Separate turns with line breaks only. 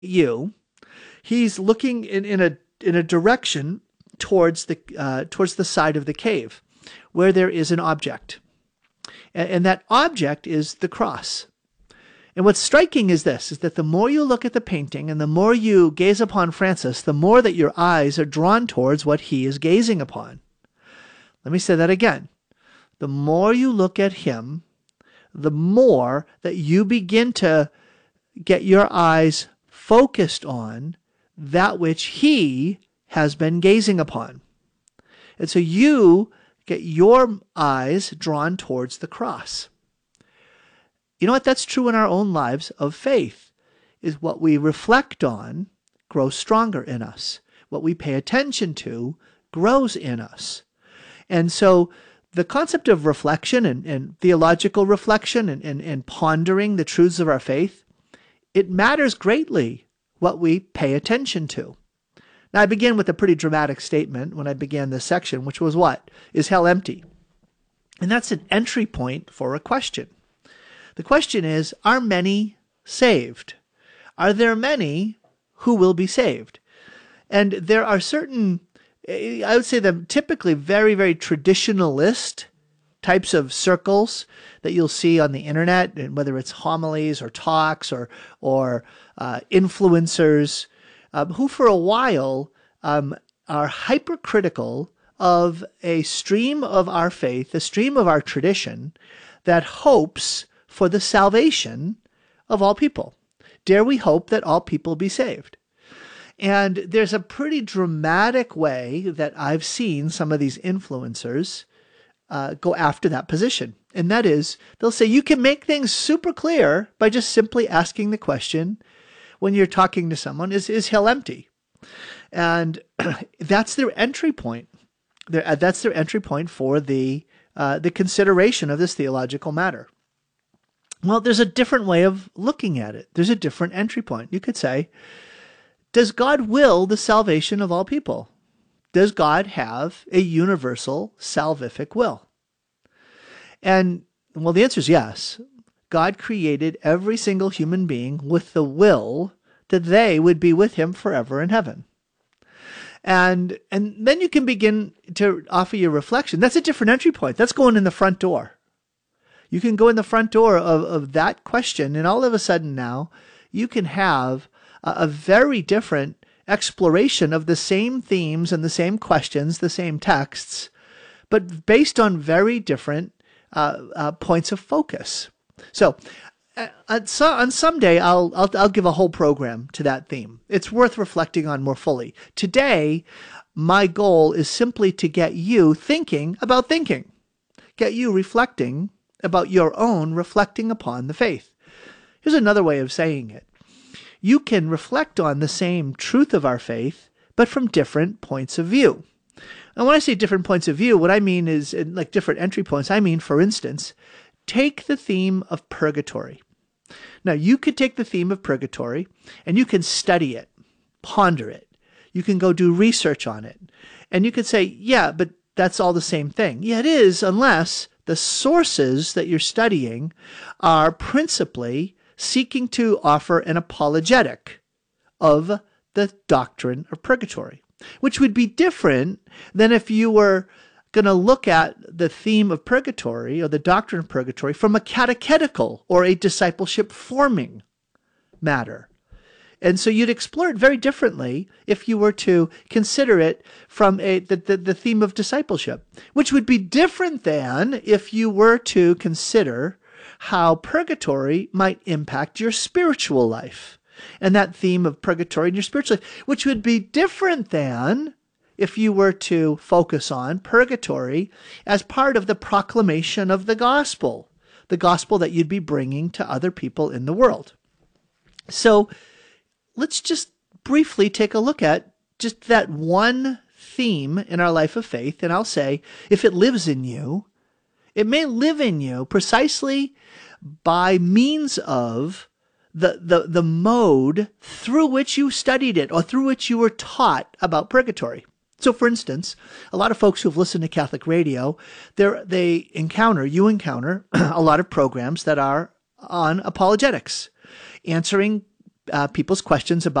you, he's looking in a direction towards the side of the cave, where there is an object, and that object is the cross. And what's striking is this: is that the more you look at the painting and the more you gaze upon Francis, the more that your eyes are drawn towards what he is gazing upon. Let me say that again. The more you look at him, the more that you begin to get your eyes focused on that which he has been gazing upon. And so you get your eyes drawn towards the cross. You know what? That's true in our own lives of faith, is what we reflect on grows stronger in us. What we pay attention to grows in us. And so the concept of reflection and theological reflection and pondering the truths of our faith, it matters greatly what we pay attention to. Now, I begin with a pretty dramatic statement when I began this section, which was what? Is hell empty? And that's an entry point for a question. The question is, are many saved? Are there many who will be saved? And there are certain, I would say them typically very, very traditionalist types of circles that you'll see on the internet, and whether it's homilies or talks or influencers, who for a while are hypercritical of a stream of our faith, a stream of our tradition that hopes for the salvation of all people. Dare we hope that all people be saved? And there's a pretty dramatic way that I've seen some of these influencers go after that position. And that is, they'll say you can make things super clear by just simply asking the question when you're talking to someone, is hell empty? And that's their entry point. That's their entry point for the consideration of this theological matter. Well, there's a different way of looking at it. There's a different entry point. You could say, does God will the salvation of all people? Does God have a universal salvific will? And, well, the answer is yes. God created every single human being with the will that they would be with him forever in heaven. And then you can begin to offer your reflection. That's a different entry point. That's going in the front door. You can go in the front door of that question, and all of a sudden now you can have a very different exploration of the same themes and the same questions, the same texts, but based on very different points of focus. So on some day I'll give a whole program to that theme. It's worth reflecting on more fully. Today, my goal is simply to get you thinking about thinking, get you reflecting about your own reflecting upon the faith. Here's another way of saying it. You can reflect on the same truth of our faith, but from different points of view. And when I say different points of view, what I mean is like different entry points. I mean, for instance, take the theme of purgatory. Now, you could take the theme of purgatory and you can study it, ponder it. You can go do research on it. And you could say, yeah, but that's all the same thing. Yeah, it is, unless the sources that you're studying are principally seeking to offer an apologetic of the doctrine of purgatory, which would be different than if you were going to look at the theme of purgatory or the doctrine of purgatory from a catechetical or a discipleship forming matter. And so you'd explore it very differently if you were to consider it from the theme of discipleship, which would be different than if you were to consider how purgatory might impact your spiritual life, and that theme of purgatory in your spiritual life, which would be different than if you were to focus on purgatory as part of the proclamation of the gospel that you'd be bringing to other people in the world. So let's just briefly take a look at just that one theme in our life of faith, and I'll say, if it lives in you, it may live in you precisely by means of the mode through which you studied it or through which you were taught about purgatory. So, for instance, a lot of folks who've listened to Catholic radio, you encounter a lot of programs that are on apologetics, answering people's questions about